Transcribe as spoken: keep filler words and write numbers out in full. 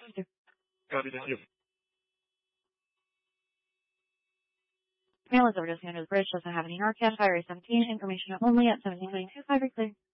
Thank you. Copy, thank you. Mail is over to the end of the bridge. Doesn't have any Narcan. Fire seventeen. Information only at seventeen twenty-two. Five clear.